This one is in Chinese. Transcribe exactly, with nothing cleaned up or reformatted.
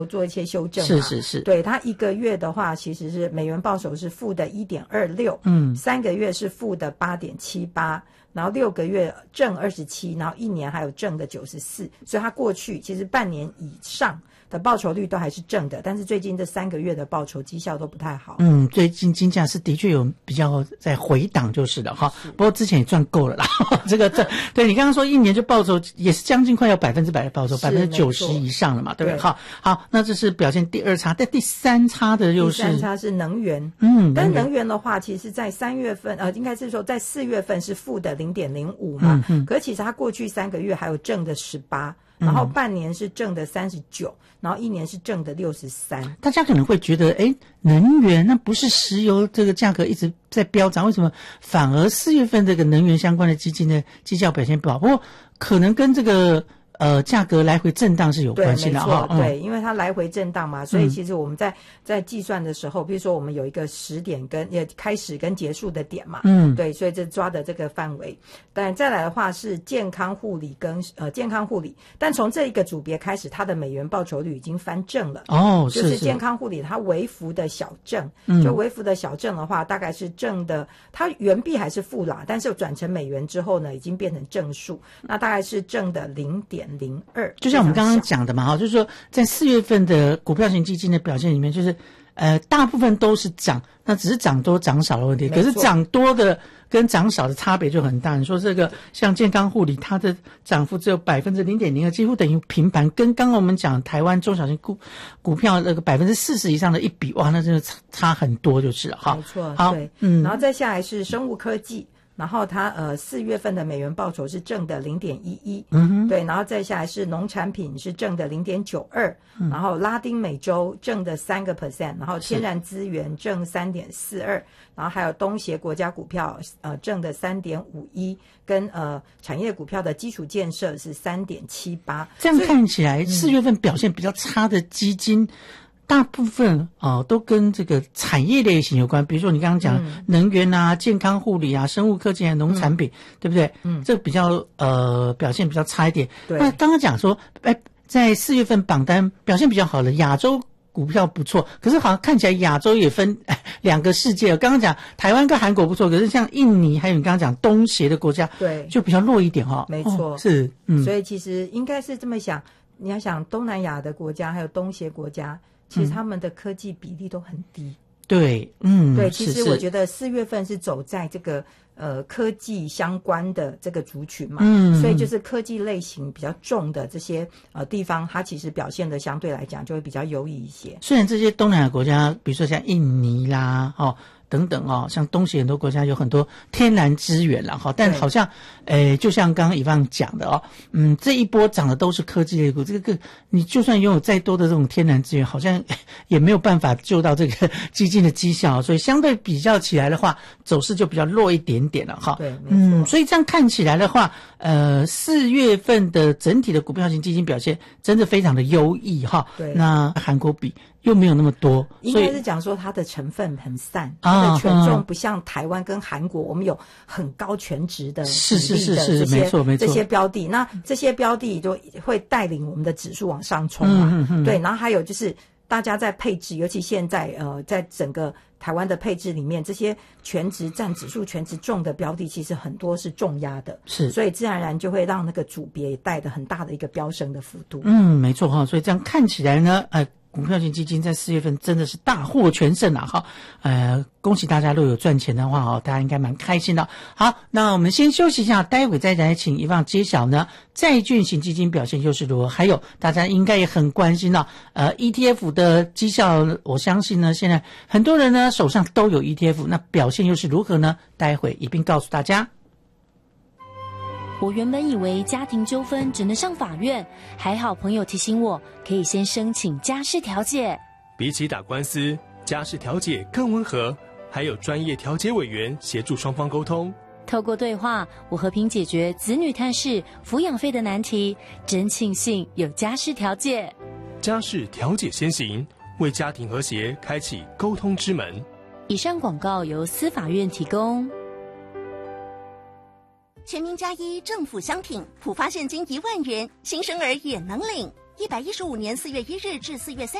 做一些修正嘛， 是是是， 对，它一个月的话，其实是美元报酬是负的一点二六，嗯，三个月是负的八点七八，然后六个月正二十七，然后一年还有正的九十四，所以它过去其实半年以上的报酬率都还是正的，但是最近这三个月的报酬绩效都不太好。 嗯，最近金价是的确有比较在回档就是了哈，不过之前也赚够了啦。这个这对你刚刚说一年就报酬也是将近快要百分之百的报酬，百分之九十以上了嘛，对不对？好，好，那这是表现第二差，但第三差的又是第三差是能源， 嗯， 但是能源的话，其实在三月份呃，应该是说在四月份是负的零点零五嘛，嗯，可是其实它过去三个月还有正的十八。然后半年是正的三十九，然后一年是正的六十三。 大家可能会觉得，哎，能源那不是石油这个价格一直在飙涨，为什么反而四月份这个能源相关的基金的绩效表现不好？不过可能跟这个呃价格来回震荡是有关系的哈。 对，对，因为它来回震荡嘛，所以其实我们在在计算的时候，比如说我们有一个时点跟也开始跟结束的点嘛，嗯，对，所以这抓的这个范围。但再来的话是健康护理跟呃健康护理，但从这一个组别开始，它的美元报酬率已经翻正了。 哦，是就是健康护理它微幅的小正，嗯，就微幅的小正的话，大概是正的，它原币还是负啦，但是转成美元之后呢，已经变成正数，那大概是正的零点零二。 就像我们刚刚讲的嘛，哈，就是说在四月份的股票型基金的表现里面，就是呃大部分都是涨，那只是涨多涨少的问题。可是涨多的跟涨少的差别就很大。你说这个像健康护理，它的涨幅只有百分之零点零二，几乎等于平盘，跟刚刚我们讲台湾中小型股股票那个百分之四十以上的一比，哇，那真的差差很多就是了哈。 没错， 好， 对，嗯，然后再下来是生物科技。然后它呃四月份的美元报酬是正的零点一一，嗯哼，对，然后再下来是农产品是正的零点九二，然后拉丁美洲正的三个 percent， 然后天然资源正三点四二，然后还有东协国家股票呃正的三点五一，跟呃产业股票的基础建设是三点七八。 这样看起来四月份表现比较差的基金。大部分啊、呃、都跟这个产业类型有关，比如说你刚刚讲能源啊、嗯、健康护理啊、生物科技啊、农产品，嗯、对不对？嗯，这比较呃表现比较差一点。 对， 那刚刚讲说，哎，在四月份榜单表现比较好的亚洲股票不错，可是好像看起来亚洲也分两个世界。刚刚讲台湾跟韩国不错，可是像印尼还有你刚刚讲东协的国家， 对， 就比较弱一点哈、哦。 没错， 哦、是，嗯， 所以其实应该是这么想，你要想东南亚的国家还有东协国家。其实他们的科技比例都很低， 对，嗯， 对，其实我觉得四月份是走在这个呃科技相关的这个族群嘛，嗯，所以就是科技类型比较重的这些呃地方，它其实表现的相对来讲就会比较优异一些。 虽然这些东南亚国家，比如说像印尼啦，哦。等等哦，像东西很多国家有很多天然资源啦哈，但好像诶，就像刚刚以方讲的哦，嗯，这一波涨的都是科技类股，这个你就算拥有再多的这种天然资源，好像也没有办法救到这个基金的绩效，所以相对比较起来的话，走势就比较弱一点点了哈。 对， 嗯，所以这样看起来的话，呃，四月份的整体的股票型基金表现真的非常的优异哈。 对， 那韩国比又没有那么多， 应该是讲说它的成分很散，它的权重不像台湾跟韩国，我们有很高权值的是是是是，没错没错， 这些标的，那这些标的就会带领我们的指数往上冲嘛。嗯嗯对，然后还有就是大家在配置，尤其现在呃，在整个台湾的配置里面，这些权值占指数权值重的标的，其实很多是重压的， 是， 所以自然而然就会让那个组别带的很大的一个飙升的幅度。 嗯，没错哈，所以这样看起来呢，呃。股票型基金在四月份真的是大获全胜啊！哈，呃，恭喜大家，如果有赚钱的话哦，大家应该蛮开心的。好，那我们先休息一下，待会再来请一方揭晓呢，债券型基金表现又是如何？还有大家应该也很关心的，呃 ，E T F 的绩效，我相信呢，现在很多人呢手上都有 E T F， 那表现又是如何呢？待会一并告诉大家。 我原本以为家庭纠纷只能上法院，还好朋友提醒我，可以先申请家事调解。 比起打官司，家事调解更温和，还有专业调解委员协助双方沟通。 透过对话，我和平解决子女探视、抚养费的难题，真庆幸有家事调解。 家事调解先行，为家庭和谐开启沟通之门。 以上广告由司法院提供。 全民加一政府相挺，普发现金一万元，新生儿也能领。 一百一十五年四月一日至四月三